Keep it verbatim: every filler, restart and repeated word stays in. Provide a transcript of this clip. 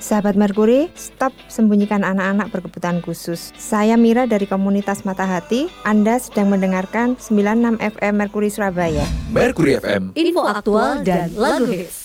Sahabat Merkuri, stop sembunyikan anak-anak berkebutuhan khusus. Saya Mira dari komunitas Mata Hati. Anda sedang mendengarkan sembilan puluh enam F M Merkuri Surabaya. Merkuri F M, info aktual dan lagu hits.